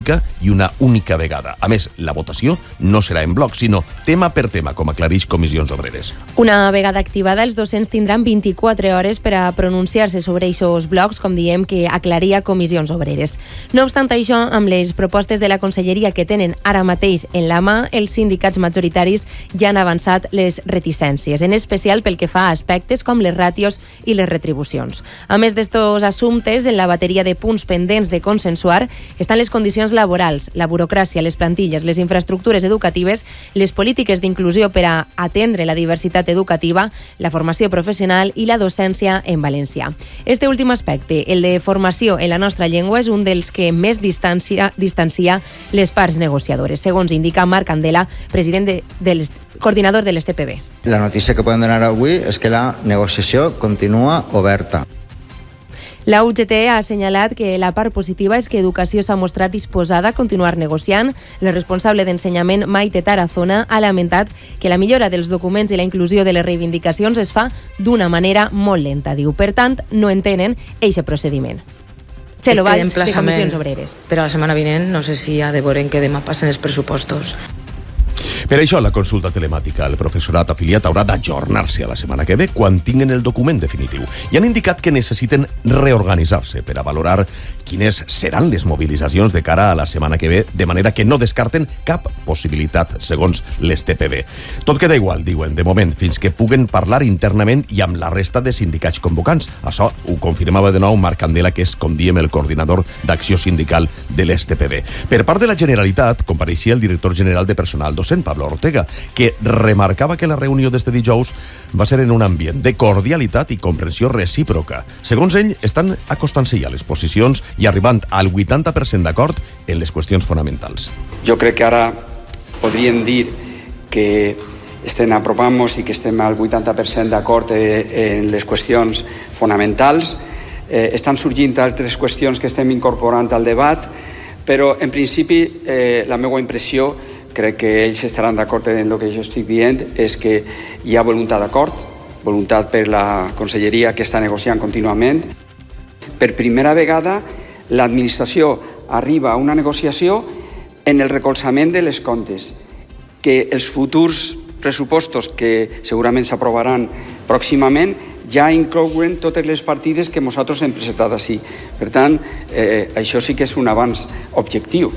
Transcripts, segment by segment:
única i una única vegada. A més, la votació no serà en bloc, sinó tema per tema, com aclareix Comissions Obreres. Una vegada activada, els docents tindran 24 hores per a pronunciar-se sobre aquests blocs, com diem que aclaria Comissions Obreres. No obstant això, amb les propostes de la Conselleria que tenen ara mateix en la mà, els sindicats majoritaris ja han avançat les reticències, en especial pel que fa a aspectes com les ràtios i les retribucions. A més d'estos assumptes, en la bateria de punts pendents de consensuar estan les condicions laborals, la burocràcia, les plantilles, les infraestructures educatives, les polítiques d'inclusió per a atendre la diversitat educativa, la formació professional i la docència en valencià. Este últim aspecte, el de formació en la nostra llengua, és un dels que més distancia les parts negociadores, segons indica Marc Candela, coordinador de l'STPB. La notícia que podem donar avui és que la negociació continua oberta. La UGT ha assenyalat que la part positiva és que Educació s'ha mostrat disposada a continuar negociant. La responsable d'ensenyament, Maite Tarazona, ha lamentat que la millora dels documents i la inclusió de les reivindicacions es fa d'una manera molt lenta. Diu, per tant, no entenen aquest procediment. Txelo Valls, de Comissions Obreres. Però la setmana vinent no sé si ha de veure que demà passen els pressupostos. Per això, la consulta telemàtica al professorat afiliat haurà d'ajornar-se a la setmana que ve quan tinguin el document definitiu. I han indicat que necessiten reorganitzar-se per a valorar quines seran les mobilitzacions de cara a la setmana que ve, de manera que no descarten cap possibilitat, segons l'STPB. Tot queda igual, diuen, de moment, fins que puguen parlar internament i amb la resta de sindicats convocants. Això ho confirmava de nou Marc Candela, que és, com diem, el coordinador d'acció sindical de l'STPB. Per part de la Generalitat, compareixia el director general de personal docent, Pablo Ortega, que remarcava que la reunió d'este dijous va ser en un ambient de cordialitat i comprensió recíproca. Segons ell, estan acostant-se ja les posicions i arribant al 80% d'acord en les qüestions fonamentals. Jo crec que ara podríem dir que apropant-nos i que estem al 80% d'acord en les qüestions fonamentals. Estan sorgint altres qüestions que estem incorporant al debat, però en principi la meva impressió, crec que ells estaran d'acord en el que jo estic dient, és que hi ha voluntat d'acord, voluntat per la Conselleria que està negociant contínuament. Per primera vegada, l'administració arriba a una negociació en el recolzament de les comptes, que els futurs pressupostos que segurament s'aprovaran pròximament ja inclouen totes les partides que nosaltres hem presentat així. Per tant, això sí que és un avanç objectiu.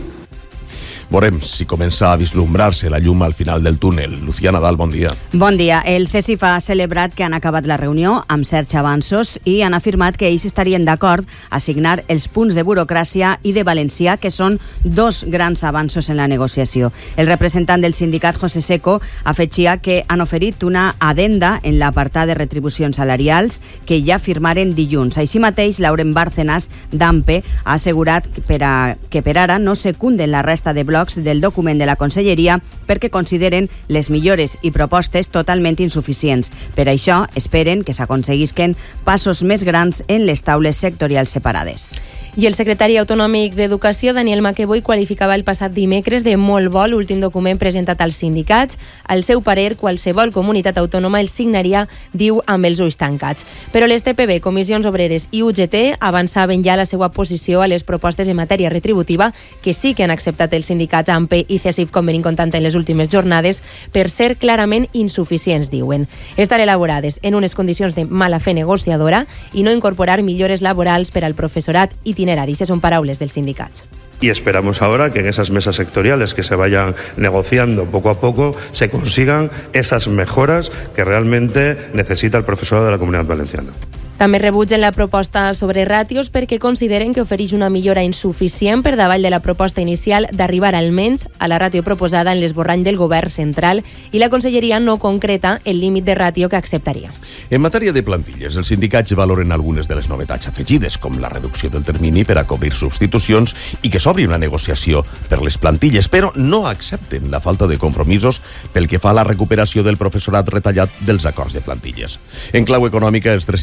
Veurem si comença a vislumbrar-se la llum al final del túnel. Lucía Nadal, bon dia. Bon dia. El CESIF ha celebrat que han acabat la reunió amb certs avanços i han afirmat que ells estarien d'acord a signar els punts de burocràcia i de valencià, que són dos grans avanços en la negociació. El representant del sindicat, José Seco, afegia que han oferit una addenda en l'apartat de retribucions salarials que ja firmaren dilluns. Així mateix, Lauren Bárcenas, d'AMPE, ha assegurat que per ara no secunden la resta de blocs del document de la Conselleria perquè consideren les millores i propostes totalment insuficients. Per això, esperen que s'aconseguisquen passos més grans en les taules sectorials separades. I el secretari autonòmic d'Educació, Daniel Maqueboy, qualificava el passat dimecres de molt bo l'últim document presentat als sindicats. Al seu parer, qualsevol comunitat autònoma el signaria, diu, amb els ulls tancats. Però l'STPB, Comissions Obreres i UGT avançaven ja la seva posició a les propostes en matèria retributiva, que sí que han acceptat els sindicats AMPE i CESIF, com venim contant en les últimes jornades, per ser clarament insuficients, diuen. Estar elaborades en unes condicions de mala fe negociadora i no incorporar millores laborals per al professorat itinerari. Esas son paraules dels sindicats. Y esperamos ahora que en esas mesas sectoriales que se vayan negociando poco a poco se consigan esas mejoras que realmente necesita el profesorado de la Comunitat Valenciana. També rebutgen la proposta sobre ràtios perquè consideren que ofereix una millora insuficient per davall de la proposta inicial d'arribar almenys a la ràtio proposada en l'esborrany del govern central, i la Conselleria no concreta el límit de ràtio que acceptaria. En matèria de plantilles, els sindicats valoren algunes de les novetats afegides, com la reducció del termini per a cobrir substitucions i que s'obri una negociació per les plantilles, però no accepten la falta de compromisos pel que fa a la recuperació del professorat retallat dels acords de plantilles. En clau econòmica, els tres sindicats veuen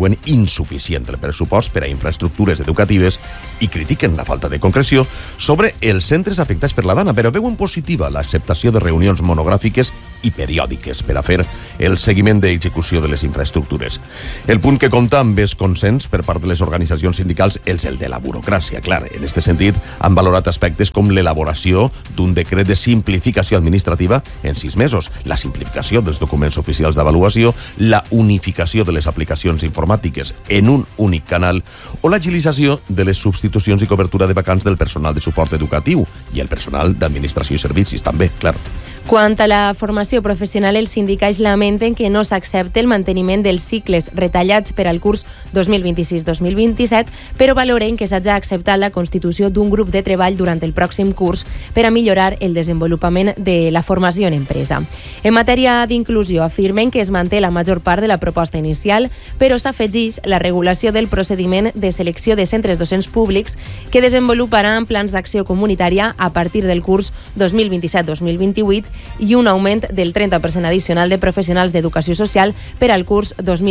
veuen insuficient el pressupost per a infraestructures educatives i critiquen la falta de concreció sobre els centres afectats per la dana, però veuen positiva l'acceptació de reunions monogràfiques i periòdiques per a fer el seguiment d'execució de les infraestructures. El punt que compta amb més consens per part de les organitzacions sindicals és el de la burocràcia. Clar, en aquest sentit han valorat aspectes com l'elaboració d'un decret de simplificació administrativa en 6 mesos, la simplificació dels documents oficials d'avaluació, la unificació de les aplicacions informàtiques en un únic canal o l'agilització de les substitucions i cobertura de vacants del personal de suport educatiu i el personal d'administració i servicis també, clar. Quant a la formació professional, els sindicats lamenten que no s'accepte el manteniment dels cicles retallats per al curs 2026-2027, però valoren que s'hagi acceptat la constitució d'un grup de treball durant el pròxim curs per a millorar el desenvolupament de la formació en empresa. En matèria d'inclusió, afirmen que es manté la major part de la proposta inicial, però s'afegeix la regulació del procediment de selecció de centres docents públics que desenvoluparan plans d'acció comunitària a partir del curs 2027-2028 i un augment del 30% addicional de professionals d'educació social per al curs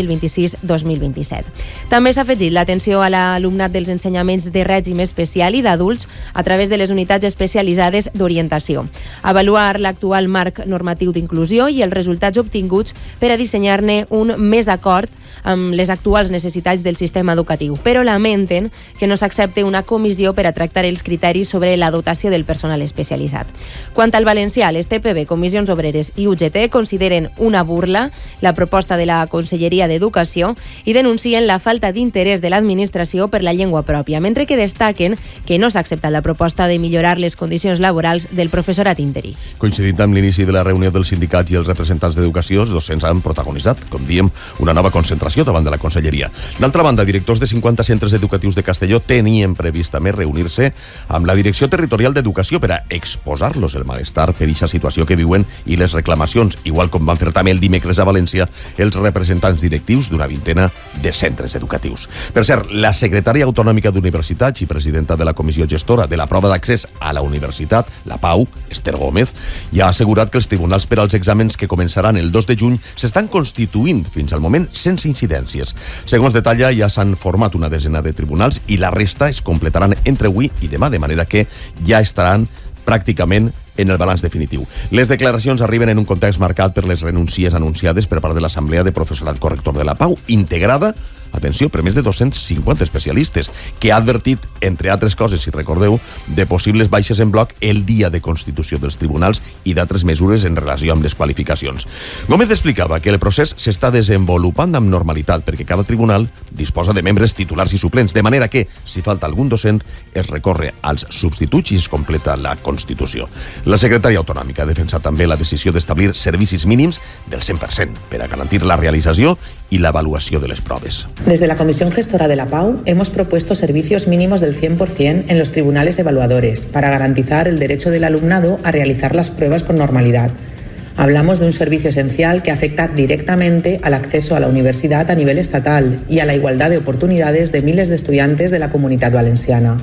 2026-2027. També s'ha afegit l'atenció a l'alumnat dels ensenyaments de règim especial i d'adults a través de les unitats especialitzades d'orientació. Avaluar l'actual marc normatiu d'inclusió i els resultats obtinguts per a dissenyar-ne un més acord amb les actuals necessitats del sistema educatiu, però lamenten que no s'accepte una comissió per a tractar els criteris sobre la dotació del personal especialitzat. Quant al valencià, les TPB, Comissions Obreres i UGT consideren una burla la proposta de la Conselleria d'Educació i denuncien la falta d'interès de l'administració per la llengua pròpia, mentre que destaquen que no s'ha acceptat la proposta de millorar les condicions laborals del professorat interí. Coincidint amb l'inici de la reunió dels sindicats i els representants d'educació, els docents han protagonitzat, com diem, una nova concentració davant de la Conselleria. D'altra banda, directors de 50 centres educatius de Castelló tenien previst també reunir-se amb la Direcció Territorial d'Educació per a exposar-los el malestar per aquesta situació que viuen i les reclamacions, igual com van fer també el dimecres a València els representants directius d'una vintena de centres educatius. Per cert, la secretària autonòmica d'Universitats i presidenta de la comissió gestora de la prova d'accés a la universitat, la PAU, Esther Gómez, ja ha assegurat que els tribunals per als exàmens que començaran el 2 de juny s'estan constituint fins al moment sense incidències. Segons detalla, ja s'han format una desena de tribunals i la resta es completaran entre avui i demà, de manera que ja estaran pràcticament en el balanç definitiu. Les declaracions arriben en un context marcat per les renúncies anunciades per part de l'Assemblea de Professorat Corrector de la Pau, integrada, atenció, per més de 250 especialistes, que ha advertit, entre altres coses, si recordeu, de possibles baixes en bloc el dia de constitució dels tribunals i d'altres mesures en relació amb les qualificacions. Gómez explicava que el procés s'està desenvolupant amb normalitat perquè cada tribunal disposa de membres titulars i suplents, de manera que, si falta algun docent, es recorre als substituts i es completa la Constitució. La secretària autonòmica ha defensat també la decisió d'establir servicis mínims del 100% per a garantir la realització y la evaluación de las pruebas. Desde la Comisión Gestora de la PAU hemos propuesto servicios mínimos del 100% en los tribunales evaluadores para garantizar el derecho del alumnado a realizar las pruebas con normalidad. Hablamos de un servicio esencial que afecta directamente al acceso a la universidad a nivel estatal y a la igualdad de oportunidades de miles de estudiantes de la Comunitat Valenciana.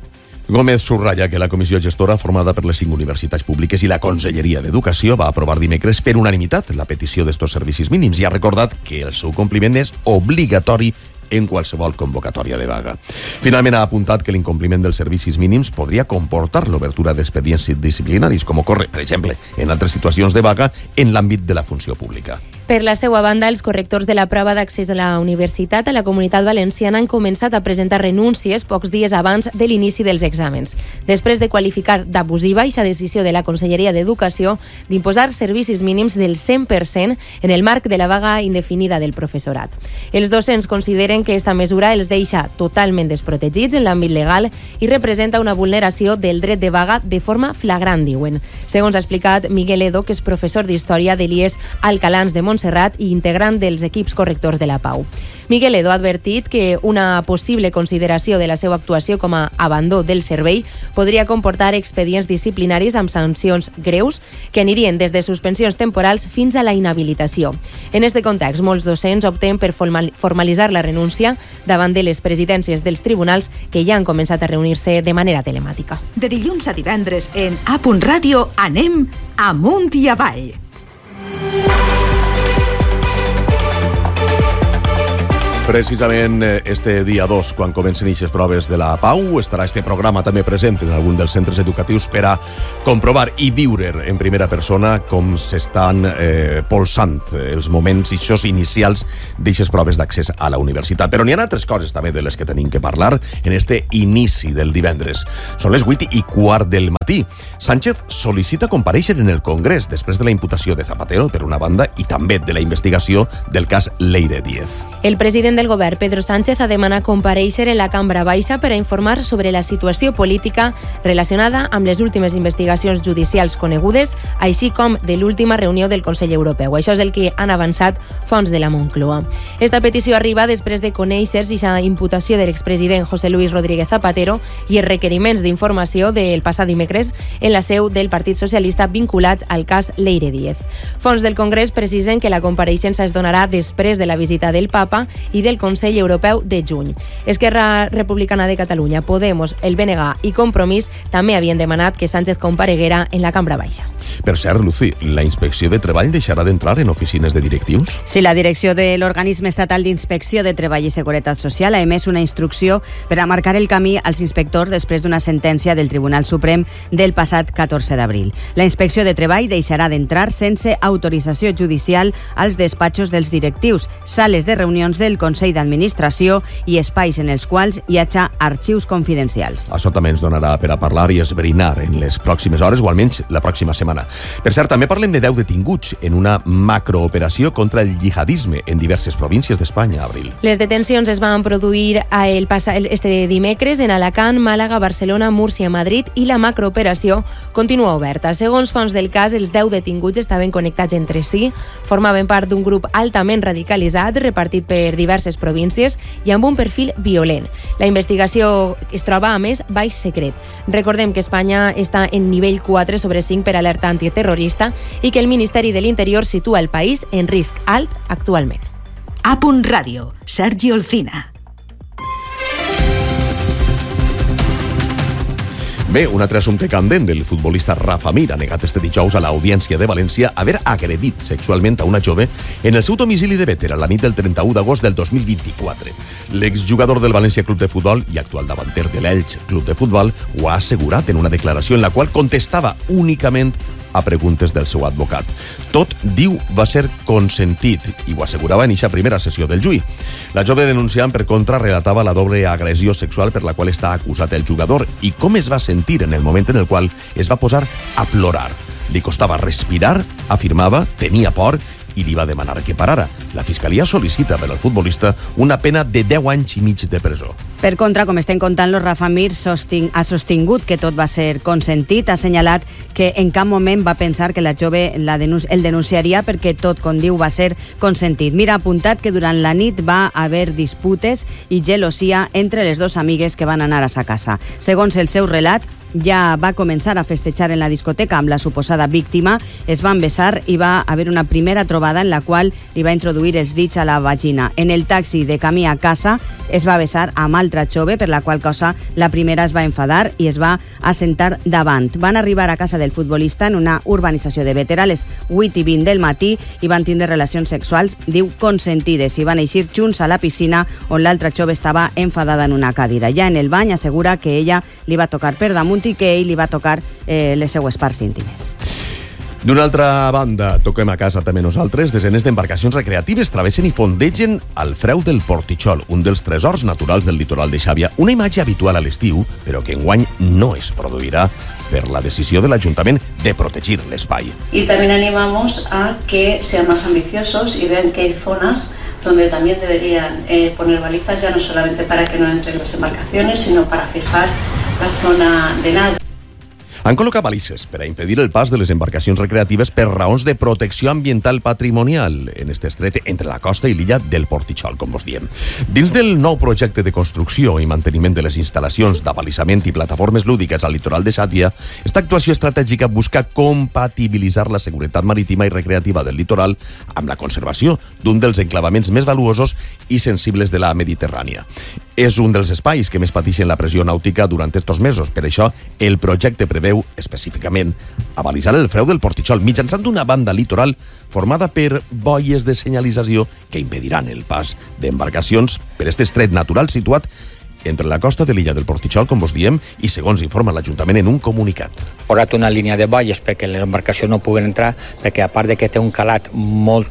Gómez subratlla que la comissió gestora, formada per les 5 universitats públiques i la Conselleria d'Educació, va aprovar dimecres per unanimitat la petició d'estos servicis mínims i ha recordat que el seu compliment és obligatori en qualsevol convocatòria de vaga. Finalment ha apuntat que l'incompliment dels servicis mínims podria comportar l'obertura d'expedients disciplinaris, com ocorre, per exemple, en altres situacions de vaga en l'àmbit de la funció pública. Per la seva banda, els correctors de la prova d'accés a la universitat a la Comunitat Valenciana han començat a presentar renúncies pocs dies abans de l'inici dels exàmens, després de qualificar d'abusiva aquesta decisió de la Conselleria d'Educació d'imposar servicis mínims del 100% en el marc de la vaga indefinida del professorat. Els docents consideren que aquesta mesura els deixa totalment desprotegits en l'àmbit legal i representa una vulneració del dret de vaga de forma flagrant, diuen. Segons ha explicat Miguel Edo, que és professor d'Història de l'IES Alcalans de Montserrat i integrant dels equips correctors de la Pau. Miguel Edo ha advertit que una possible consideració de la seva actuació com a abandó del servei podria comportar expedients disciplinaris amb sancions greus que anirien des de suspensions temporals fins a la inhabilitació. En aquest context, molts docents opten per formalitzar la renúncia davant de les presidències dels tribunals que ja han començat a reunir-se de manera telemàtica. De dilluns a divendres en A.Ràdio anem amunt i avall. Precisament este dia 2, quan comencen aquestes proves de la Pau, estarà este programa també present en algun dels centres educatius per a comprovar i viure en primera persona com s'estan polsant els moments inicials d'aquestes proves d'accés a la universitat. Però n'hi ha altres coses també de les que tenim que parlar en este inici del divendres. Són les 8:15 del matí. Sánchez sol·licita comparèixer en el Congrés després de la imputació de Zapatero, per una banda, i també de la investigació del cas Leire Díez. El president del govern, Pedro Sánchez, ha demanat comparèixer en la Cambra Baixa per a informar sobre la situació política relacionada amb les últimes investigacions judicials conegudes, així com de l'última reunió del Consell Europeu. Això és el que han avançat fonts de la Moncloa. Esta petició arriba després de conèixer-se la imputació de l'expresident José Luis Rodríguez Zapatero i els requeriments d'informació del passat dimecres en la seu del Partit Socialista vinculats al cas Leire Díez. Fonts del Congrés precisen que la compareixença es donarà després de la visita del Papa i del Consell Europeu de juny. Esquerra Republicana de Catalunya, Podemos, el BNG i Compromís també havien demanat que Sánchez compareguera en la Cambra Baixa. Per cert, Lucy, la Inspecció de Treball deixarà d'entrar en oficines de directius? Sí, la direcció de l'Organisme Estatal d'Inspecció de Treball i Seguretat Social ha emès una instrucció per a marcar el camí als inspectors després d'una sentència del Tribunal Suprem del passat 14 d'abril. La Inspecció de Treball deixarà d'entrar sense autorització judicial als despatxos dels directius, sales de reunions del Consell d'Administració i espais en els quals hi hagi arxius confidencials. Això també ens donarà per a parlar i esbrinar en les pròximes hores, o almenys la pròxima setmana. Per cert, també parlem de 10 detinguts en una macrooperació contra el jihadisme en diverses províncies d'Espanya, Abril. Les detencions es van produir este dimecres en Alacant, Màlaga, Barcelona, Múrcia, Madrid i la macrooperació continua oberta. Segons fonts del cas, els 10 detinguts estaven connectats entre si, formaven part d'un grup altament radicalitzat repartit per diverses províncies i amb un perfil violent. La investigació es troba, a més, baix secret. Recordem que Espanya està en nivell 4 sobre 5 per alerta antiterrorista i que el Ministeri de l'Interior situa el país en risc alt actualment. A.Radio, Sergi Olcina. Bé, un altre assumpte candent del futbolista Rafa Mir ha negat este dijous a l'Audiència de València haver agredit sexualment a una jove en el seu domicili de Bétera la nit del 31 d'agost del 2024. L'exjugador del València Club de Futbol i actual davanter de l'Elx Club de Futbol ho ha assegurat en una declaració en la qual contestava únicament a preguntes del seu advocat. Tot, diu, va ser consentit i ho assegurava en eixa primera sessió del juí. La jove denunciant, per contra, relatava la doble agressió sexual per la qual està acusat el jugador i com es va sentir en el moment en el qual es va posar a plorar. Li costava respirar, afirmava, tenia por i li va demanar que parara. La Fiscalia sol·licita per al futbolista una pena de 10 anys i mig de presó. Per contra, com estem contant-lo, Rafa Mir ha sostingut que tot va ser consentit. Ha assenyalat que en cap moment va pensar que la jove el denunciaria perquè tot, com diu, va ser consentit. Mir ha apuntat que durant la nit va haver disputes i gelosia entre les dues amigues que van anar a sa casa. Segons el seu relat, ja va començar a festejar en la discoteca amb la suposada víctima, es van besar i va haver una primera trobada en la qual li va introduir els dits a la vagina. En el taxi de camí a casa es va besar amb altra jove, per la qual cosa la primera es va enfadar i es va assentar davant. Van arribar a casa del futbolista en una urbanització de Bétera a les 8:20 del matí i van tindre relacions sexuals, diu, consentides, i van eixir junts a la piscina on l'altra jove estava enfadada en una cadira. Ja en el bany assegura que ella li va tocar per damunt i que ell li va tocar les seues parts íntimes. D'una altra banda, toquem a casa també nosaltres, desenes d'embarcacions recreatives travessen i fondegen al freu del Portitxol, un dels tresors naturals del litoral de Xàbia, una imatge habitual a l'estiu, però que enguany no es produirà per la decisió de l'Ajuntament de protegir l'espai. Y también animamos a que sean más ambiciosos y vean que hay zonas donde también deberían poner balizas, ya no solamente para que no entren las embarcaciones, sino para fijar la zona de nado. Han col·locat balises per a impedir el pas de les embarcacions recreatives per raons de protecció ambiental patrimonial en este estret entre la costa i l'illa del Portitxol, com vos diem. Dins del nou projecte de construcció i manteniment de les instal·lacions d'abalisament i plataformes lúdiques al litoral de Xàbia, esta actuació estratègica busca compatibilitzar la seguretat marítima i recreativa del litoral amb la conservació d'un dels enclavaments més valuosos i sensibles de la Mediterrània. és un dels espais que més pateixen la pressió nàutica durant estos mesos. Per això, el projecte preveu específicament avalisar el freu del Portitxol mitjançant una banda litoral formada per boies de senyalització que impediran el pas d'embarcacions per aquest estret natural situat entre la costa de l'illa del Portitxol, com vos diem, i segons informa l'Ajuntament en un comunicat. Posat una línia de boies perquè les embarcacions no puguen entrar, perquè a part de que té un calat molt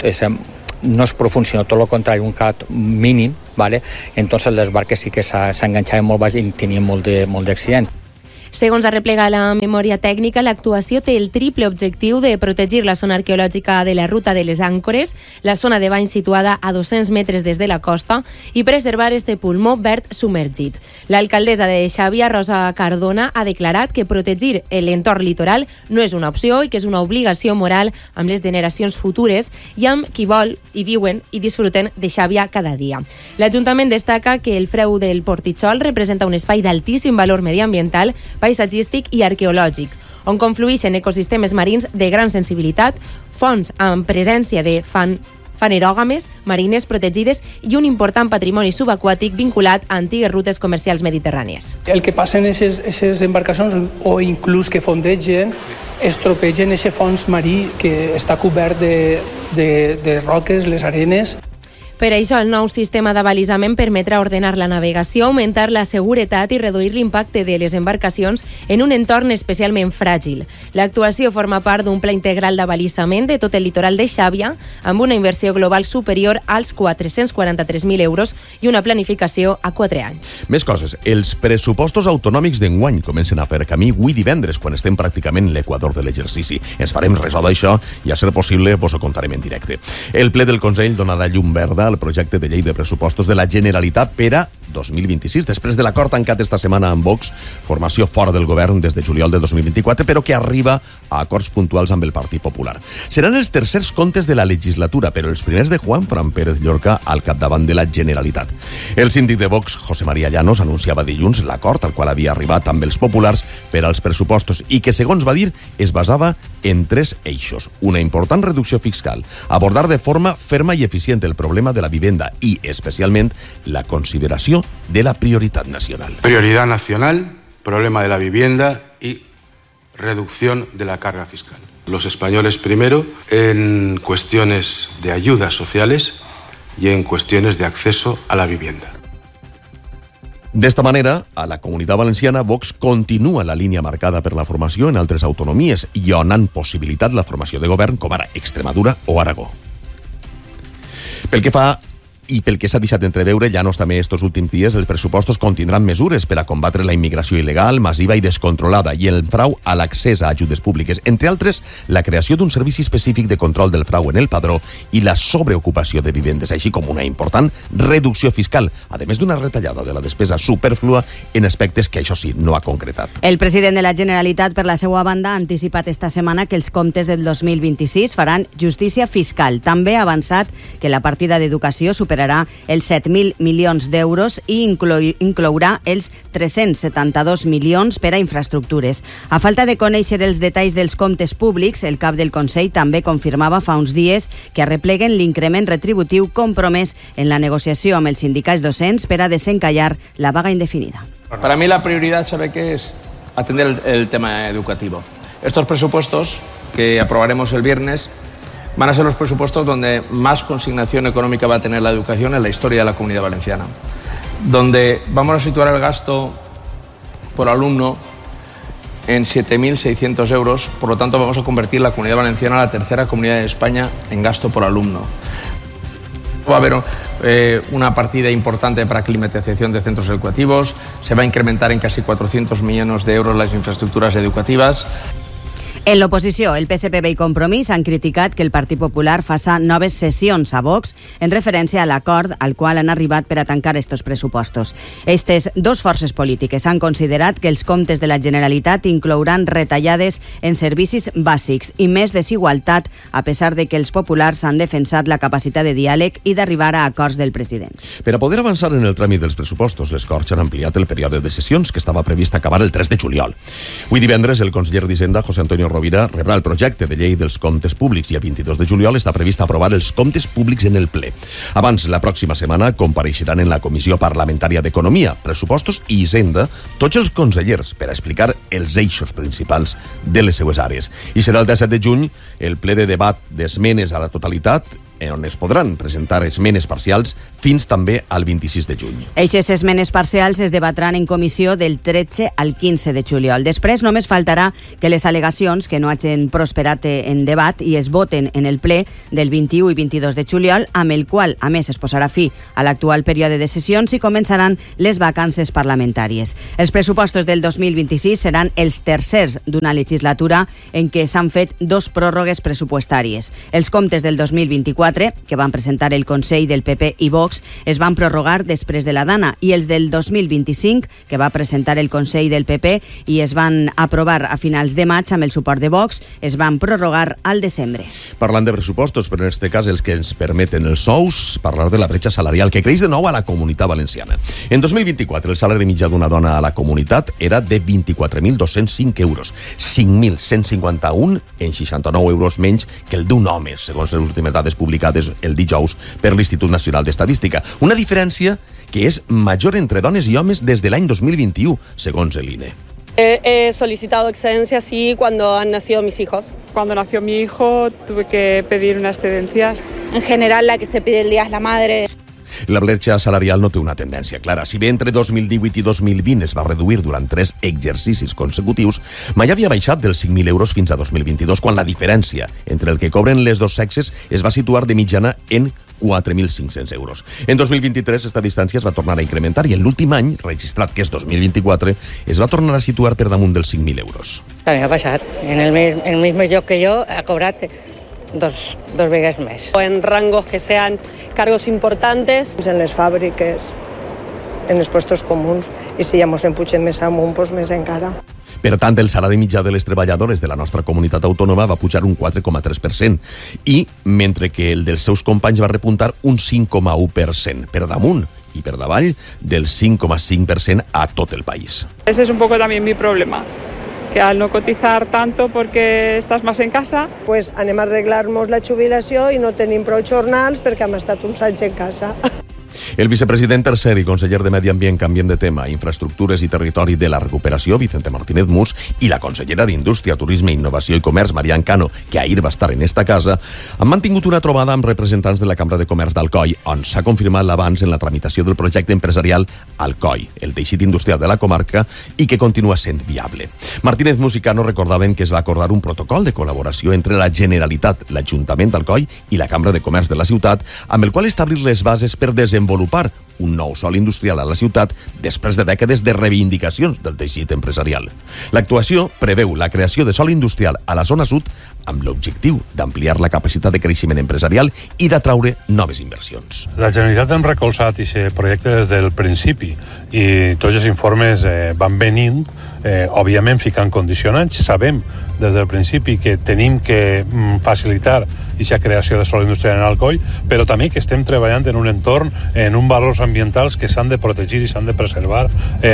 no és profund, sinó tot el contrari, un calat mínim, ¿vale? Entonces les barques sí que s'enganxaven molt baix i tenien molt d'accident. Segons arreplega la memòria tècnica, l'actuació té el triple objectiu de protegir la zona arqueològica de la ruta de les Àncores, la zona de bany situada a 200 metres des de la costa, i preservar este pulmó verd submergit. L'alcaldessa de Xàbia, Rosa Cardona, ha declarat que protegir l'entorn litoral no és una opció i que és una obligació moral amb les generacions futures i amb qui vol i viuen i disfruten de Xàbia cada dia. L'Ajuntament destaca que el freu del Portitxol representa un espai d'altíssim valor mediambiental, paisatgístic i arqueològic, on confluïxen ecosistemes marins de gran sensibilitat, fonts amb presència de fanerògames marines protegides i un important patrimoni subaquàtic vinculat a antigues rutes comercials mediterrànies. El que passa en aquestes embarcacions, o inclús que fondegen, estropegen aquest fons marí que està cobert de roques, les arenes. Per això, el nou sistema d'avalisament permetrà ordenar la navegació, augmentar la seguretat i reduir l'impacte de les embarcacions en un entorn especialment fràgil. L'actuació forma part d'un pla integral d'avalisament de tot el litoral de Xàbia, amb una inversió global superior als 443.000 euros i una planificació a 4 anys. Més coses. Els pressupostos autonòmics d'enguany comencen a fer camí avui divendres, quan estem pràcticament en l'equador de l'exercici. Ens farem ressò d'això i, a ser possible, vos ho contarem en directe. El ple del Consell donarà llum verda al projecte de llei de pressupostos de la Generalitat per a 2026, després de l'acord tancat esta setmana amb Vox, formació fora del govern des de juliol de 2024, però que arriba a acords puntuals amb el Partit Popular. Seran els tercers comptes de la legislatura, però els primers de Juan Fran Pérez Llorca al capdavant de la Generalitat. El síndic de Vox, José María Llanos, anunciava dilluns l'acord al qual havia arribat amb els populars per als pressupostos i que, segons va dir, es basava en 3 eixos. Una important reducció fiscal, abordar de forma ferma i eficient el problema de la vivenda i, especialment, la consideració de la prioritat nacional. Prioridad nacional, problema de la vivienda y reducción de la carga fiscal. Los españoles primero en cuestiones de ayudas sociales y en cuestiones de acceso a la vivienda. D'esta manera, a la Comunitat Valenciana, Vox continua la línia marcada per la formació en altres autonomies i on han possibilitat la formació de govern, com ara Extremadura o Aragó. Pel que fa i pel que s'ha deixat entreveure, Llanos també estos últims dies, els pressupostos contindran mesures per a combatre la immigració il·legal, massiva i descontrolada i el frau a l'accés a ajudes públiques, entre altres, la creació d'un servici específic de control del frau en el padró i la sobreocupació de vivendes, així com una important reducció fiscal, a més d'una retallada de la despesa superflua en aspectes que això sí no ha concretat. El president de la Generalitat, per la seva banda, ha anticipat esta setmana que els comptes del 2026 faran justícia fiscal. També ha avançat que la partida d'educació superarà els 7.000 milions d'euros i inclourà els 372 milions per a infraestructures. A falta de conèixer els detalls dels comptes públics, el cap del Consell també confirmava fa uns dies que arrepleguen l'increment retributiu compromès en la negociació amb els sindicats docents per a desencallar la vaga indefinida. Para mí la prioridad, ¿sabe qué es? Atender el tema educativo. Estos presupuestos que aprobaremos el viernes van a ser los presupuestos donde más consignación económica va a tener la educación en la historia de la Comunidad Valenciana, donde vamos a situar el gasto por alumno en 7.600 euros, por lo tanto vamos a convertir la Comunidad Valenciana en la tercera comunidad de España en gasto por alumno. Va a haber una partida importante para climatización de centros educativos, se va a incrementar en casi 400 millones de euros las infraestructuras educativas. En l'oposició, el PSPB i Compromís han criticat que el Partit Popular faça noves sessions a Vox en referència a l'acord al qual han arribat per a tancar estos pressupostos. Estes dos forces polítiques han considerat que els comptes de la Generalitat inclouran retallades en servicis bàsics i més desigualtat, a pesar de que els populars han defensat la capacitat de diàleg i d'arribar a acords del president. Per a poder avançar en el tràmit dels pressupostos, les Corts han ampliat el període de sessions que estava previst acabar el 3 de juliol. Avui divendres, el conseller d'Hisenda, José Antonio Rovira rebrà el projecte de llei dels comptes públics i el 22 de juliol està previst aprovar els comptes públics en el ple. Abans, la pròxima setmana, compareixeran en la Comissió Parlamentària d'Economia, Pressupostos i Hisenda tots els consellers per a explicar els eixos principals de les seues àrees. I serà el 17 de juny el ple de debat d'esmenes a la totalitat, on es podran presentar esmenes parcials fins també al 26 de juny. Eixes esmenes parcials es debatran en comissió del 13 al 15 de juliol. Després només faltarà que les al·legacions que no hagin prosperat en debat i es voten en el ple del 21 i 22 de juliol, amb el qual, a més, es posarà fi a l'actual període de sessions i començaran les vacances parlamentàries. Els pressupostos del 2026 seran els tercers d'una legislatura en què s'han fet 2 pròrrogues pressupostàries. Els comptes del 2024, que van presentar el Consell del PP i Vox, es van prorrogar després de la Dana, i els del 2025, que va presentar el Consell del PP i es van aprovar a finals de maig amb el suport de Vox, es van prorrogar al desembre. Parlant de pressupostos, però en aquest cas els que ens permeten els sous, parlar de la bretxa salarial, que creix de nou a la Comunitat Valenciana. En 2024, el salari mitjà d'una dona a la comunitat era de 24.205 euros, 5.151 en 69 euros menys que el d'un home, segons les últimes dades publicades el dijous per l'Institut Nacional d'Estadística. Una diferència que és major entre dones i homes des de l'any 2021, segons l'INE. He solicitado excedencia, sí, cuando han nacido mis hijos. Cuando nació mi hijo tuve que pedir una excedencia. En general, la que se pide el día es la madre. La bretxa salarial no té una tendència clara. Si bé entre 2018 i 2020 es va reduir durant 3 exercicis consecutius, mai havia baixat dels 5.000 euros fins a 2022, quan la diferència entre el que cobren les dos sexes es va situar de mitjana en 4.500 euros. En 2023 esta distància es va tornar a incrementar i en l'últim any, registrat que és 2024, es va tornar a situar per damunt dels 5.000 euros. També ha passat. En el mismo lloc que jo ha cobrat dos vegades més. En rangos que sean cargos importantes. En les fàbriques, en els puestos comuns, i si ja mos en pugem més amunt, doncs més encara. Per tant, el salari mitjà de les treballadores de la nostra comunitat autònoma va pujar un 4,3% i, mentre que el dels seus companys va repuntar un 5,1%, per damunt y per davall del 5,5% a tot el país. Ese es un poco también mi problema, que al no cotizar tanto porque estás más en casa... Pues anem a arreglar-nos la jubilació i no tenim prou jornals perquè hem estat uns anys en casa. El vicepresident tercer i conseller de Medi Ambient, canviem de tema, Infraestructures i Territori de la Recuperació, Vicente Martínez Mus, i la consellera d'Indústria, Turisme, Innovació i Comerç, Marian Cano, que ahir va estar en esta casa, han mantingut una trobada amb representants de la Cambra de Comerç d'Alcoi, on s'ha confirmat l'avanç en la tramitació del projecte empresarial Alcoi, el teixit industrial de la comarca, i que continua sent viable. Martínez Mus i Cano recordaven que es va acordar un protocol de col·laboració entre la Generalitat, l'Ajuntament d'Alcoi i la Cambra de Comerç de la ciutat, amb el qual establir les bases per desenvolupar un nou sòl industrial a la ciutat després de dècades de reivindicacions del teixit empresarial. L'actuació preveu la creació de sòl industrial a la zona sud amb l'objectiu d'ampliar la capacitat de creixement empresarial i d'atraure noves inversions. La Generalitat hem recolzat aquest projecte des del principi i tots els informes van venint, òbviament ficant condicionants. Sabem des del principi que tenim que facilitar aquesta creació de sòl industrial en Alcoi, però també que estem treballant en un entorn, en uns valors ambientals que s'han de protegir i s'han de preservar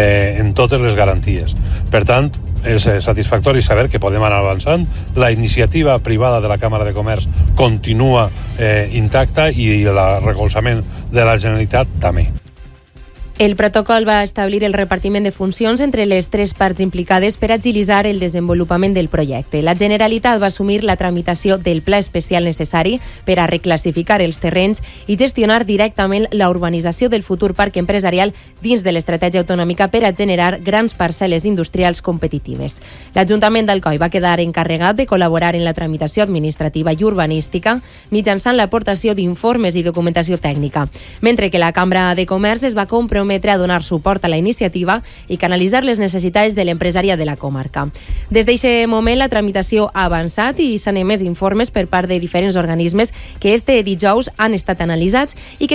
en totes les garanties. Per tant, és satisfactori saber que podem anar avançant. La iniciativa privada de la Càmera de Comerç continua intacta i el recolzament de la Generalitat també. El protocol va establir el repartiment de funcions entre les tres parts implicades per agilitzar el desenvolupament del projecte. La Generalitat va assumir la tramitació del pla especial necessari per a reclassificar els terrenys i gestionar directament la urbanització del futur parc empresarial dins de l'estratègia autonòmica per a generar grans parcel·les industrials competitives. L'Ajuntament d'Alcoi va quedar encarregat de col·laborar en la tramitació administrativa i urbanística mitjançant l'aportació d'informes i documentació tècnica, mentre que la Cambra de Comerç es va comprometre a donar suport a la iniciativa i canalitzar les necessitats de l'empresària de la comarca. Des d'aquest moment, la tramitació ha avançat i s'han emès informes per part de diferents organismes que este dijous han estat analitzats i que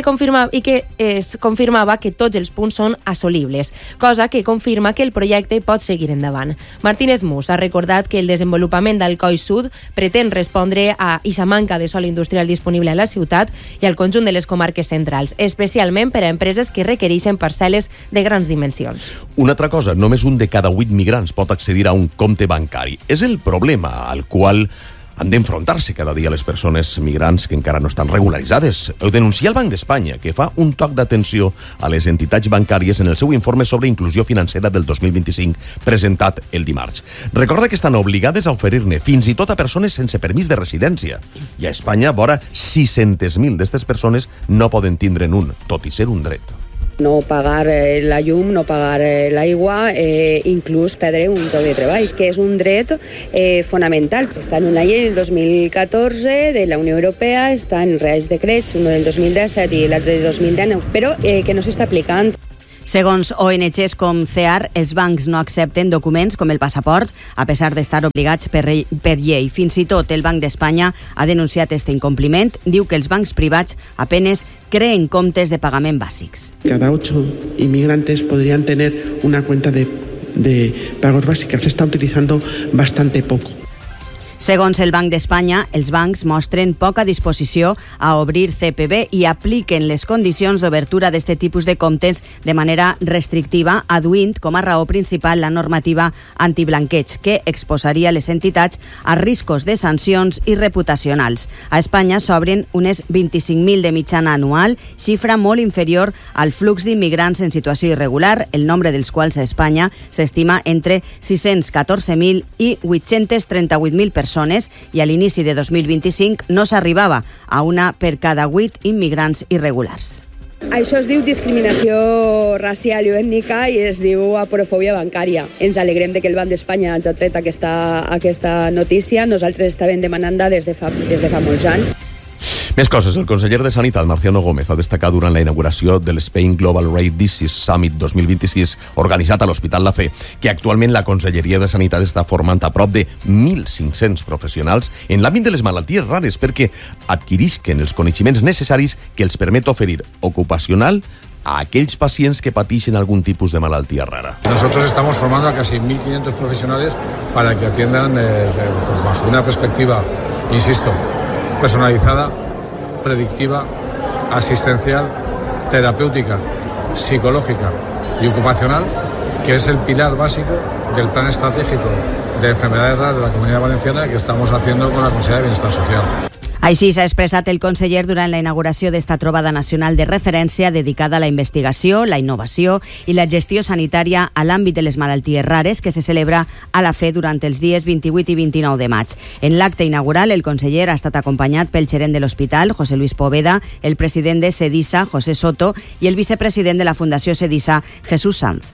es confirmava que tots els punts són assolibles, cosa que confirma que el projecte pot seguir endavant. Martínez Mus ha recordat que el desenvolupament d'Alcoi Sud pretén respondre a aquesta manca de sòl industrial disponible a la ciutat i al conjunt de les comarques centrals, especialment per a empreses que requereixen parcel·les de grans dimensions. Una altra cosa, només un de cada 8 migrants pot accedir a un compte bancari. És el problema al qual han d'enfrontar-se cada dia les persones migrants que encara no estan regularitzades. Ho denuncia el Banc d'Espanya, que fa un toc d'atenció a les entitats bancàries en el seu informe sobre inclusió financera del 2025, presentat el dimarts. Recorda que estan obligades a oferir-ne fins i tot a persones sense permís de residència. I a Espanya, vora 600.000 d'aquestes persones no poden tindre'n un, tot i ser un dret. No pagar la llum, no pagar l'aigua, inclús perdre un lloc de treball, que és un dret fonamental. Està en una llei del 2014 de la Unió Europea, està en Reals Decrets, uno del 2017 i l'altre del 2019, però que no s'està aplicant. Segons ONGs com CEAR, els bancs no accepten documents com el passaport, a pesar d'estar obligats per llei. Fins i tot el Banc d'Espanya ha denunciat este incompliment. Diu que els bancs privats apenas creen comptes de pagament bàsics. Cada 8 inmigrantes podrían tener una cuenta de pagos básicas. Se está utilizando bastante poco. Segons el Banc d'Espanya, els bancs mostren poca disposició a obrir CPB i apliquen les condicions d'obertura d'aquest tipus de comptes de manera restrictiva, adduint com a raó principal la normativa antiblanqueig, que exposaria les entitats a riscos de sancions i reputacionals. A Espanya s'obren unes 25.000 de mitjana anual, xifra molt inferior al flux d'immigrants en situació irregular, el nombre dels quals a Espanya s'estima entre 614.000 i 838.000 persones, i a l'inici de 2025 no s'arribava a una per cada 8 immigrants irregulars. Això es diu discriminació racial i ètnica i es diu aporofòbia bancària. Ens alegrem de que el Banc d'Espanya ens ha tret aquesta notícia. Nosaltres estàvem demanant-la des de fa molts anys. Més coses. El conseller de Sanitat, Marciano Gómez, ha destacat durant la inauguració de l'Spain Global Rare Disease Summit 2026 organitzat a l'Hospital La Fe, que actualment la Conselleria de Sanitat està formant a prop de 1.500 professionals en l'àmbit de les malalties rares perquè adquirisquen els coneixements necessaris que els permet oferir ocupacional a aquells pacients que pateixen algún tipus de malaltia rara. Nosotros estamos formando a casi 1.500 profesionales para que atiendan bajo una perspectiva, insisto, personalizada, predictiva, asistencial, terapéutica, psicológica y ocupacional, que es el pilar básico del plan estratégico de enfermedades raras de la Comunidad Valenciana que estamos haciendo con la Consejería de Bienestar Social. Així s'ha expressat el conseller durant la inauguració d'esta trobada nacional de referència dedicada a la investigació, la innovació i la gestió sanitària a l'àmbit de les malalties rares que se celebra a La Fe durant els dies 28 i 29 de maig. En l'acte inaugural, el conseller ha estat acompanyat pel gerent de l'hospital, José Luis Poveda, el president de Sedisa, José Soto, i el vicepresident de la Fundació Sedisa, Jesús Sanz.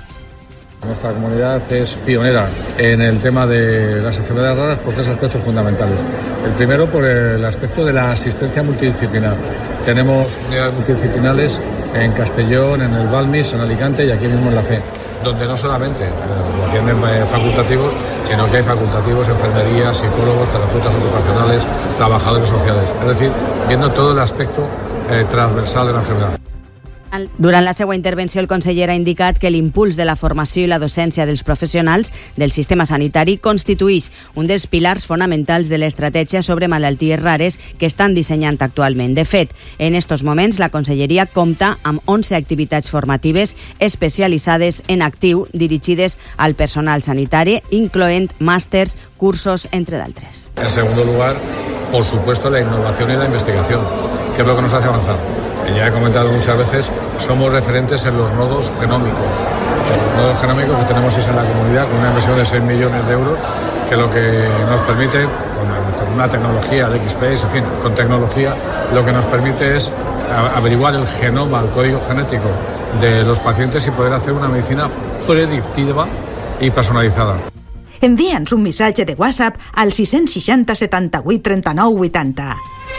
Nuestra comunidad es pionera en el tema de las enfermedades raras por tres aspectos fundamentales. El primero, por el aspecto de la asistencia multidisciplinar. Tenemos unidades multidisciplinares en Castellón, en el Balmis, en Alicante y aquí mismo en La Fe, donde no solamente lo atienden facultativos, sino que hay facultativos, enfermería, psicólogos, terapeutas ocupacionales, trabajadores sociales. Es decir, viendo todo el aspecto transversal de la enfermedad. Durant la seva intervenció, el conseller ha indicat que l'impuls de la formació i la docència dels professionals del sistema sanitari constituïx un dels pilars fonamentals de l'estratègia sobre malalties rares que estan dissenyant actualment. De fet, en estos moments, la Conselleria compta amb 11 activitats formatives especialitzades en actiu dirigides al personal sanitari, incloent màsters, cursos, entre d'altres. En segundo lugar, por supuesto, la innovación y la investigación, que es lo que nos hace avanzar. Ya he comentado muchas veces, somos referentes en los nodos genómicos. Los nodos genómicos que tenemos en la comunidad con una inversión de 6 millones de euros, que lo que nos permite, con una tecnología de XPS, en fin, con tecnología, lo que nos permite es averiguar el genoma, el código genético de los pacientes y poder hacer una medicina predictiva y personalizada. Envia'ns un missatge de WhatsApp al 660 78 39 80.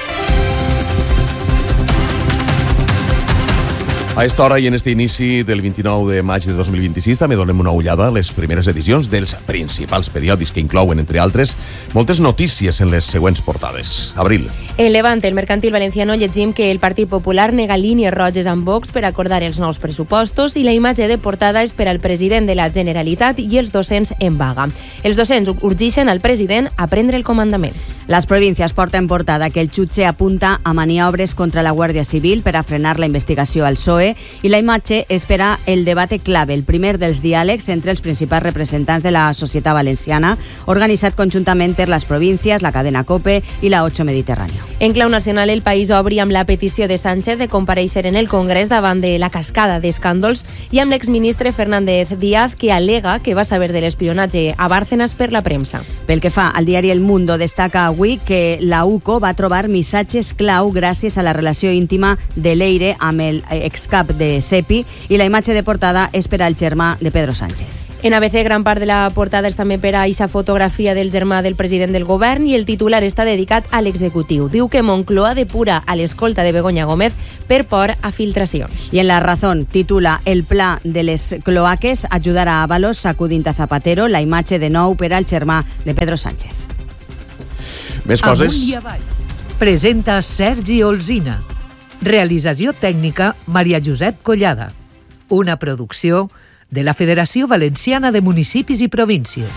A esta hora i en este inici del 29 de maig de 2026 també donem una ullada a les primeres edicions dels principals periòdics que inclouen, entre altres, moltes notícies en les següents portades. Abril. En Levante, el Mercantil Valenciano, llegim que el Partit Popular nega línies roges amb Vox per acordar els nous pressupostos i la imatge de portada és per al president de la Generalitat i els docents en vaga. Els docents urgeixen al president a prendre el comandament. Les províncies porten portada que el jutge apunta a maniobres contra la Guàrdia Civil per a frenar la investigació al PSOE PSOE i la imatge espera el debat clave, el primer dels diàlegs entre els principals representants de la societat valenciana, organitzat conjuntament per les províncies, la cadena COPE i la 8 Mediterráneo. En clau nacional, el país obri amb la petició de Sánchez de comparèixer en el Congrés davant de la cascada d'escàndols i amb l'exministre Fernández Díaz, que alega que va saber de l'espionatge a Bárcenas per la premsa. Pel que fa al diari El Mundo, destaca avui que la UCO va trobar missatges clau gràcies a la relació íntima de Leire amb el excap de Sepi i la imatge de portada és per al germà de Pedro Sánchez. En ABC, gran part de la portada és també per a aquesta fotografia del germà del president del govern i el titular està dedicat a l'executiu. Diu que Moncloa depura a l'escolta de Begoña Gómez per por a filtracions. I en La Razón titula El pla de les cloaques ajudarà a Ábalos sacudint a Zapatero, la imatge de nou per al germà de Pedro Sánchez. Més coses. Amunt i avall. Presenta Sergi Olzina. Realització tècnica Maria Josep Collada. Una producció de la Federació Valenciana de Municipis i Províncies.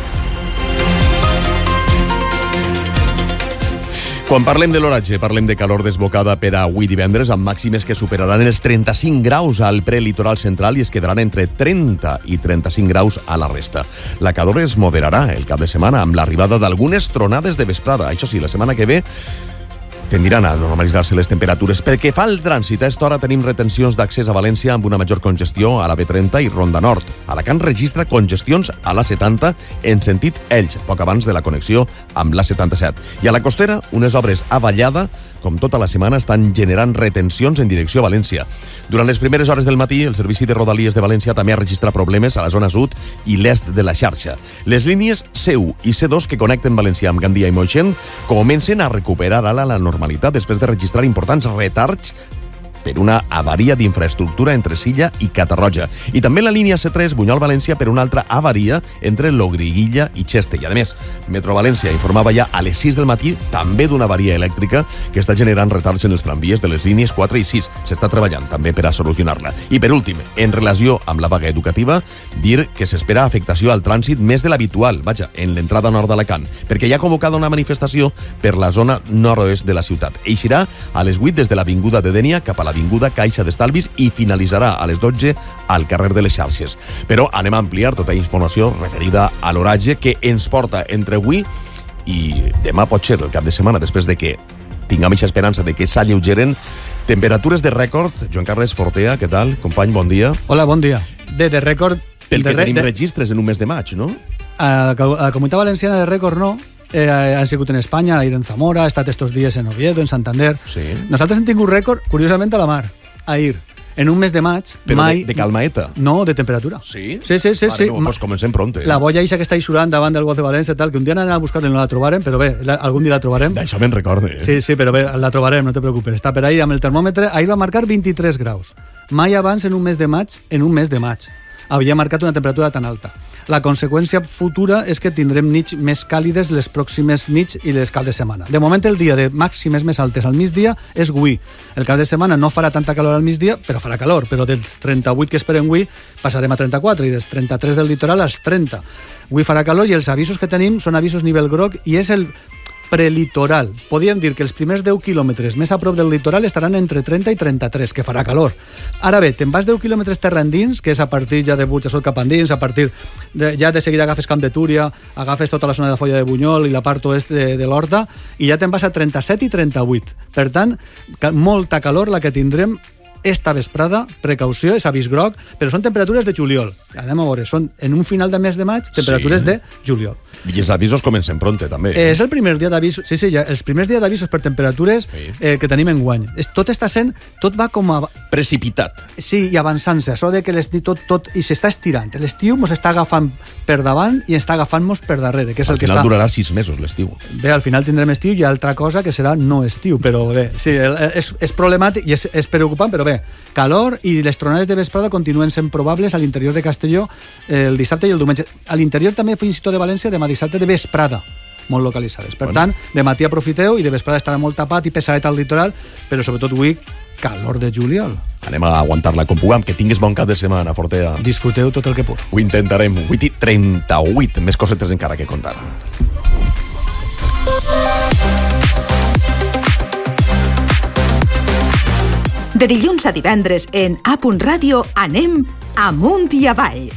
Quan parlem de l'oratge, parlem de calor desbocada per a avui divendres, amb màximes que superaran els 35 graus al prelitoral central i es quedaran entre 30 i 35 graus a la resta. La calor es moderarà el cap de setmana amb l'arribada d'algunes tronades de vesprada. Això sí, la setmana que ve tendiran a normalitzar-se les temperatures. Pel que fa al trànsit, a aquesta hora tenim retencions d'accés a València amb una major congestió a la B30 i Ronda Nord. Alacant registra congestions a la 70 en sentit Elx, poc abans de la connexió amb la 77. I a la costera, unes obres a Vallada, com tota la setmana, estan generant retencions en direcció a València. Durant les primeres hores del matí, el Servici de Rodalies de València també ha registrat problemes a la zona sud i l'est de la xarxa. Les línies C1 i C2 que connecten València amb Gandia i Moixent comencen a recuperar ara la normalitat després de registrar importants retards per una avaria d'infraestructura entre Silla i Catarroja. I també la línia C3 Bunyol-València per una altra avaria entre Logriguilla i Xeste. I a més, Metro València informava ja a les 6 del matí també d'una avaria elèctrica que està generant retards en els tramvies de les línies 4 i 6. S'està treballant també per a solucionar-la. I per últim, en relació amb la vaga educativa, dir que s'espera afectació al trànsit més de l'habitual, en l'entrada nord d'Alacant, perquè hi ha convocada una manifestació per la zona nord-oest de la ciutat. Eixirà a les 8 des de l'Avinguda de Dénia cap a l'Avinguda Caixa d'Estalvis i finalitzarà a les 12 al carrer de les Xarxes. Però anem a ampliar tota informació referida a l'oratge que ens porta entre avui i demà pot ser el cap de setmana, després de que tinguem aquesta esperança de que s'alleugeren temperatures de rècord. Joan Carles Fortea, què tal? Company, bon dia. Hola, bon dia. Bé, de rècord... Pel que tenim registres en un mes de maig, no? A la Comunitat Valenciana de rècord no. Han sigut en Espanya, ahir en Zamora, ha estat estos dies en Oviedo, en Santander. Sí. Nosaltres hem tingut rècord, curiosament, a la mar, ahir. En un mes de maig, però mai... de calmaeta? No, de temperatura. Sí? Sí. No, pues comencem pronte. La boia eixa que està eixurant davant del Golf de València, tal, que un dia anàvem a buscar-la i no la trobarem, però bé, algun dia la trobarem. D'això me'n recorde. Sí, però bé, la trobarem, no te preocupes. Està per ahí amb el termòmetre. Ahir va marcar 23 graus. Mai abans en un mes de maig, havia marcat una temperatura tan alta. La conseqüència futura és que tindrem nits més càlides les pròximes nits i les cap de setmana. De moment, el dia de màximes més altes al migdia és avui. El cap de setmana no farà tanta calor al migdia, però farà calor. Però dels 38 que esperem avui passarem a 34 i dels 33 del litoral als 30. Avui farà calor i els avisos que tenim són avisos nivell groc i és el prelitoral. Podríem dir que els primers 10 quilòmetres més a prop del litoral estaran entre 30 i 33, que farà calor. Ara bé, te'n vas 10 quilòmetres terra endins, que és a partir ja de Burjassot cap endins, a partir ja de seguida agafes Camp de Túria, agafes tota la zona de Folla de Bunyol i la part oest de l'Horta, i ja te'n vas a 37 i 38. Per tant, molta calor la que tindrem esta vesprada. Precaució, és avís groc, però són temperatures de juliol. Anem a veure, són en un final de mes de maig, temperatures de juliol. I els avisos comencen pronte, també. És el primer dia d'avisos, ja, els primers dies d'avisos per temperatures que tenim enguany. Tot està sent, tot va com a... precipitat. Sí, i avançant-se, això de que l'estiu tot i s'està estirant. L'estiu ens està agafant per davant i està agafant-nos per darrere, que és el que està... Al final durarà 6 mesos l'estiu. Bé, al final tindrem estiu i altra cosa que serà no estiu, però bé, sí, és problemàtic i és preocupant, però bé, calor i les tronades de vesprada continuen sent probables a l'interior de Castelló el dissabte i el diumenge. A l'interior també fins i tot de València demà dissabte de vesprada, molt localitzades. Per tant, de matí aprofiteu i de vesprada estarà molt tapat i pesadet al litoral, però sobretot avui calor de juliol. Anem a aguantar-la com puguem. Que tinguis bon cap de setmana, Fortea. Disfruteu tot el que puc. Ho intentarem. 8:38, més cosetes encara que contar. De dilluns a divendres en A.Radio anem amunt i avall.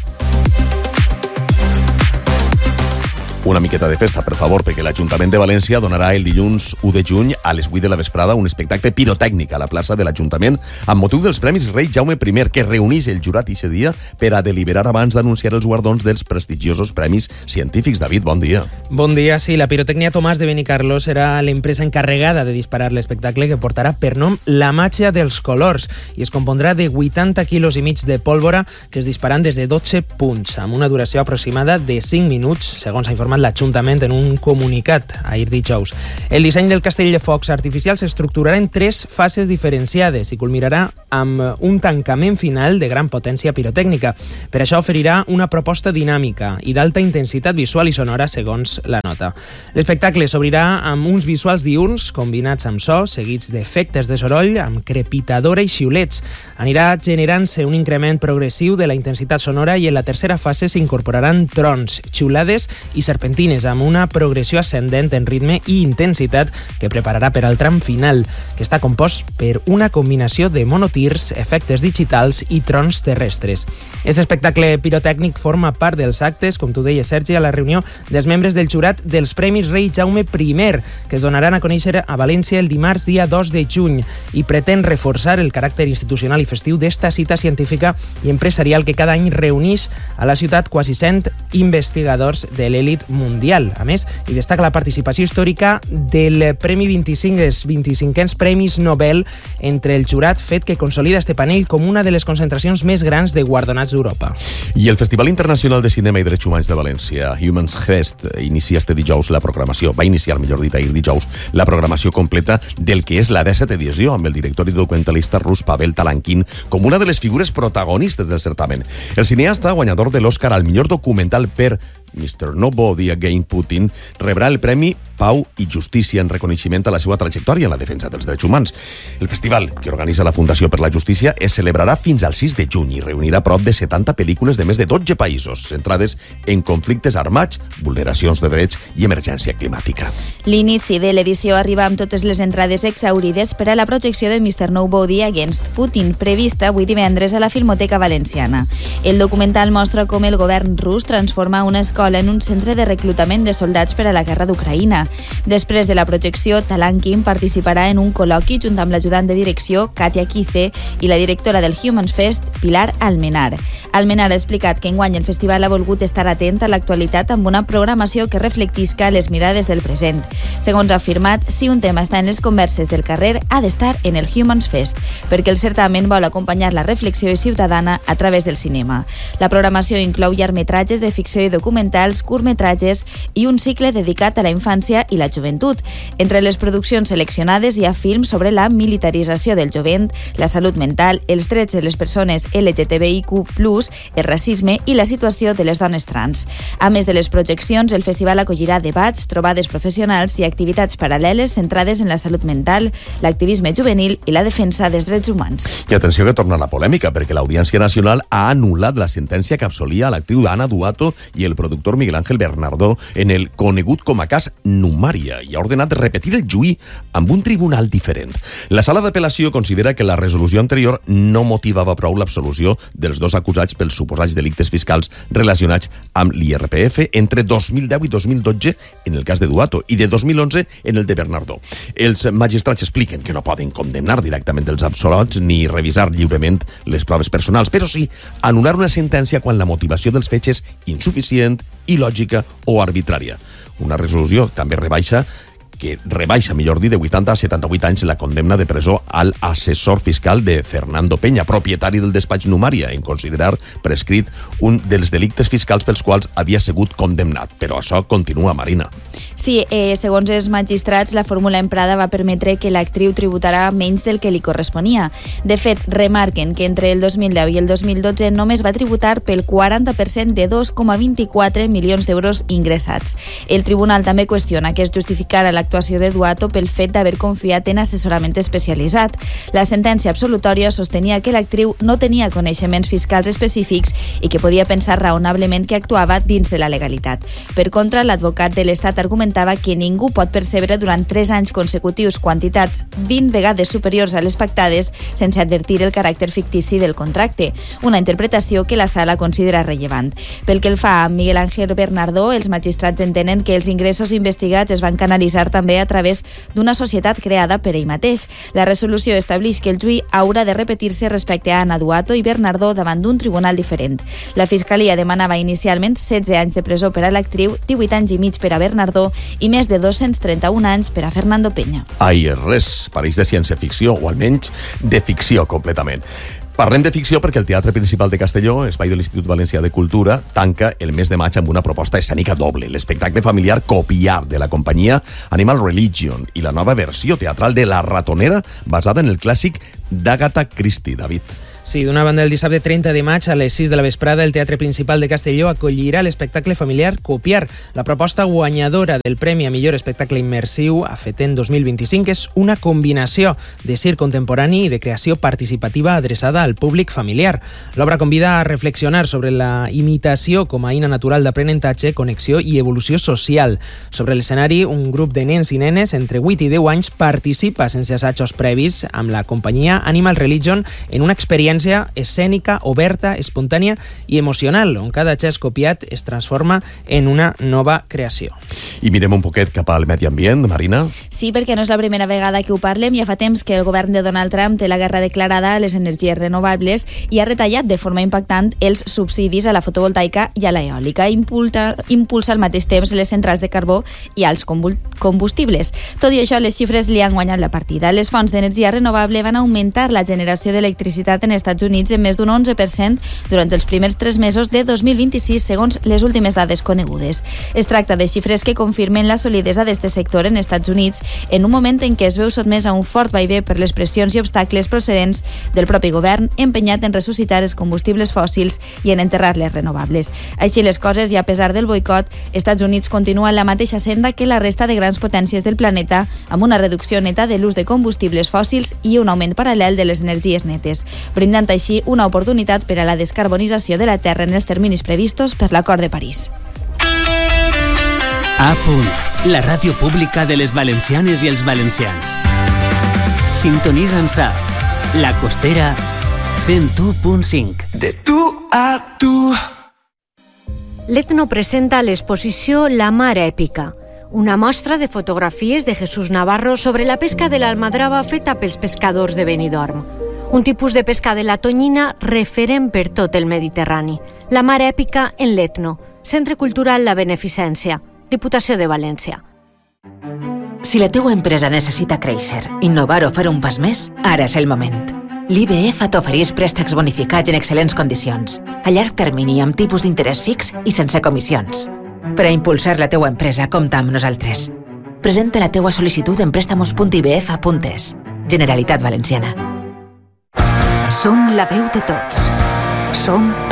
Una miqueta de festa, per favor, perquè l'Ajuntament de València donarà el dilluns 1 de juny a les 8 de la vesprada un espectacle pirotècnic a la plaça de l'Ajuntament amb motiu dels Premis Rei Jaume I, que reuneix el jurat ixe dia per a deliberar abans d'anunciar els guardons dels prestigiosos premis científics. David, bon dia. Bon dia, sí. La Pirotècnia Tomàs de Benicarló serà l'empresa encarregada de disparar l'espectacle que portarà per nom La Màgia dels Colors i es compondrà de 80 quilos i mig de pólvora que es disparan des de 12 punts, amb una duració aproximada de 5 minuts, segons ha informat l'Ajuntament en un comunicat ahir dijous. El disseny del castell de focs artificials s'estructurarà en 3 fases diferenciades i culminarà amb un tancament final de gran potència pirotècnica. Per això oferirà una proposta dinàmica i d'alta intensitat visual i sonora, segons la nota. L'espectacle s'obrirà amb uns visuals diürns combinats amb so, seguits d'efectes de soroll, amb crepitadora i xiulets. Anirà generant-se un increment progressiu de la intensitat sonora i en la tercera fase s'incorporaran trons, xiulades i serpentines amb una progressió ascendent en ritme i intensitat que prepararà per al tram final, que està compost per una combinació de monotirs, efectes digitals i trons terrestres. Aquest espectacle pirotècnic forma part dels actes, com tu deies, Sergi, a la reunió dels membres del jurat dels Premis Rei Jaume I, que es donaran a conèixer a València el dimarts dia 2 de juny i pretén reforçar el caràcter institucional i festiu d'esta cita científica i empresarial que cada any reuneix a la ciutat quasi 100 investigadors de l'elit mundial. A més, hi destaca la participació històrica del Premi 25 dels 25è Premis Nobel entre el jurat, fet que consolida este panell com una de les concentracions més grans de guardonats d'Europa. I el Festival Internacional de Cinema i Drets Humans de València, Humans Fest, inicia este dijous la programació, va iniciar, millor dit, ahir dijous, la programació completa del que és la 17ª edició, amb el director i documentalista rus Pavel Talankin com una de les figures protagonistes del certamen. El cineasta guanyador de l'Oscar al millor documental per Mr. Nobody Against Putin rebrà el Premi Pau i Justícia en reconeixement a la seva trajectòria en la defensa dels drets humans. El festival, que organitza la Fundació per la Justícia, es celebrarà fins al 6 de juny i reunirà prop de 70 pel·lícules de més de 12 països, centrades en conflictes armats, vulneracions de drets i emergència climàtica. L'inici de l'edició arriba amb totes les entrades exhaurides per a la projecció de Mr. Nobody Against Putin, prevista avui divendres a la Filmoteca Valenciana. El documental mostra com el govern rus transforma una escola en un centre de reclutament de soldats per a la guerra d'Ucraïna. Després de la projecció, Talankin participarà en un col·loqui junt amb l'ajudant de direcció, Katia Kice, i la directora del Humans Fest, Pilar Almenar. Almenar ha explicat que enguany el festival ha volgut estar atent a l'actualitat amb una programació que reflectisca les mirades del present. Segons ha afirmat, si un tema està en les converses del carrer, ha d'estar en el Humans Fest, perquè el certamen vol acompanyar la reflexió ciutadana a través del cinema. La programació inclou llargmetratges de ficció i documentals, curtmetratges i un cicle dedicat a la infància i la joventut. Entre les produccions seleccionades hi ha films sobre la militarització del jovent, la salut mental, els drets de les persones LGTBIQ+, el racisme i la situació de les dones trans. A més de les projeccions, el festival acollirà debats, trobades professionals i activitats paral·leles centrades en la salut mental, l'activisme juvenil i la defensa dels drets humans. I atenció que torna la polèmica, perquè l'Audiència Nacional ha anul·lat la sentència que absolia a l'actriu Ana Duato i el productor Miguel Ángel Bernardó en el conegut com a cas Numària i ha ordenat repetir el juí amb un tribunal diferent. La sala d'apel·lació considera que la resolució anterior no motivava prou l'absolució dels dos acusats pels suposats delictes fiscals relacionats amb l'IRPF entre 2010 i 2012 en el cas de Duato i de 2011 en el de Bernardó. Els magistrats expliquen que no poden condemnar directament els absolts ni revisar lliurement les proves personals, però sí anul·lar una sentència quan la motivació dels fets és insuficient, il·lògica o arbitrària. Una resolució també rebaixa, millor dit, de 80 a 78 anys la condemna de presó al assessor fiscal de Fernando Peña, propietari del despatx Numària, en considerar prescrit un dels delictes fiscals pels quals havia sigut condemnat. Però això continua, Marina. Sí, segons els magistrats, la fórmula emprada va permetre que l'actriu tributarà menys del que li corresponia. De fet, remarquen que entre el 2010 i el 2012 només va tributar pel 40% de 2,24 milions d'euros ingressats. El tribunal també qüestiona que es justificara l'actuació de Duato pel fet d'haver confiat en assessorament especialitzat. La sentència absolutòria sostenia que l'actriu no tenia coneixements fiscals específics i que podia pensar raonablement que actuava dins de la legalitat. Per contra, l'advocat de l'Estat argumentava argumentava que ningú pot percebre durant 3 anys consecutius quantitats 20 vegades superiors a les pactades sense advertir el caràcter fictici del contracte, una interpretació que la sala considera rellevant. Pel que el fa a Miguel Ángel Bernardó, els magistrats entenen que els ingressos investigats es van canalitzar també a través d'una societat creada per ell mateix. La resolució estableix que el juí haurà de repetir-se respecte a Ana Duato i Bernardó davant d'un tribunal diferent. La Fiscalia demanava inicialment 16 anys de presó per a l'actriu, 18 anys i mig per a Bernardó i més de 231 anys per a Fernando Peña. Ai, res, pareix de ciència-ficció, o almenys de ficció completament. Parlem de ficció perquè el Teatre Principal de Castelló, espai de l'Institut Valencià de Cultura, tanca el mes de maig amb una proposta escènica doble, l'espectacle familiar Copiar de la companyia Animal Religion i la nova versió teatral de La Ratonera basada en el clàssic d'Agatha Christie, David. Sí, d'una banda, el dissabte 30 de maig a les 6 de la vesprada el Teatre Principal de Castelló acollirà l'espectacle familiar Copiar. La proposta guanyadora del Premi a Millor Espectacle Immersiu a FETEN 2025 és una combinació de circ contemporani i de creació participativa adreçada al públic familiar. L'obra convida a reflexionar sobre la imitació com a eina natural d'aprenentatge, connexió i evolució social. Sobre l'escenari, un grup de nens i nenes entre 8 i 10 anys participa sense assajos previs amb la companyia Animal Religion en una experiència escènica, oberta, espontània i emocional, on cada gest copiat es transforma en una nova creació. I mirem un poquet cap al medi ambient, Marina. Sí, perquè no és la primera vegada que ho parlem. Ja fa temps que el govern de Donald Trump té la guerra declarada a les energies renovables i ha retallat de forma impactant els subsidis a la fotovoltaica i a l'eòlica. Impulsa al mateix temps les centrals de carbó i als combustibles. Tot i això, les xifres li han guanyat la partida. Les fonts d'energia renovable van augmentar la generació d'electricitat en Estats Units en més d'un 11% durant els primers 3 mesos de 2026, segons les últimes dades conegudes. Es tracta de xifres que confirmen la solidesa d'este sector en Estats Units en un moment en què es veu sotmès a un fort vaivé per les pressions i obstacles procedents del propi govern empenyat en ressuscitar els combustibles fòssils i en enterrar les renovables. Així les coses, i a pesar del boicot, Estats Units continua en la mateixa senda que la resta de grans potències del planeta, amb una reducció neta de l'ús de combustibles fòssils i un augment paral·lel de les energies netes, brindant així una oportunitat per a la descarbonització de la Terra en els terminis previstos per l'Acord de París. A punt, la ràdio pública de les valencianes i els valencians. Sintonitza'ns a La Costera 101.5. De tu a tu. L'Etno presenta l'exposició La Mar Èpica, una mostra de fotografies de Jesús Navarro sobre la pesca de l'almadrava feta pels pescadors de Benidorm. Un tipus de pesca de la tonyina referent per tot el Mediterrani. La Mar Èpica en l'Etno, Centre Cultural La Beneficència, Diputació de València. Si la teua empresa necessita créixer, innovar o fer un pas més, ara és el moment. L'IBF t'ofereix préstecs bonificats en excel·lents condicions, a llarg termini amb tipus d'interès fix i sense comissions. Per a impulsar la teua empresa, compta amb nosaltres. Presenta la teua sol·licitud en préstamos.ibf.es. Generalitat Valenciana. Som la veu de tots. Som